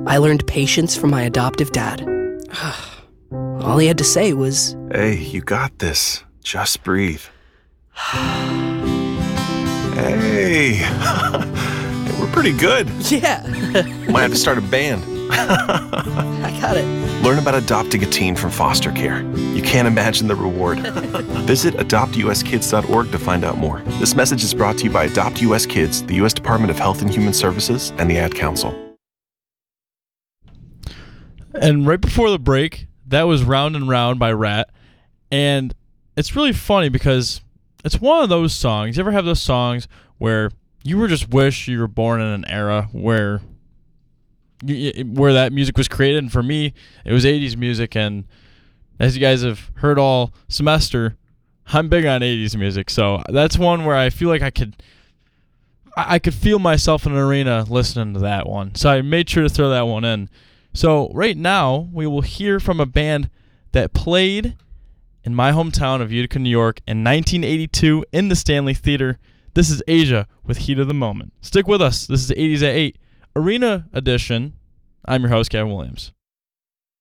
I learned patience from my adoptive dad. All he had to say was, Hey, you got this. Just breathe. Hey, we're pretty good. yeah, Might have to start a band. I got it. Learn about adopting a teen from foster care. You can't imagine the reward. Visit adoptuskids.org to find out more. This message is brought to you by Adopt US Kids, the U.S. Department of Health and Human Services, and the Ad Council. And right before the break, that was Round and Round by Rat. And it's really funny because it's one of those songs. You ever have those songs where you were just wish you were born in an era where that music was created? And for me, it was 80s music. And as you guys have heard all semester, I'm big on 80s music. So that's one where I feel like I could feel myself in an arena listening to that one. So I made sure to throw that one in. So right now, we will hear from a band that played in my hometown of Utica, New York in 1982 in the Stanley Theater. This is Asia with Heat of the Moment. Stick with us. This is 80s at 8, Arena Edition. I'm your host, Kevin Williams.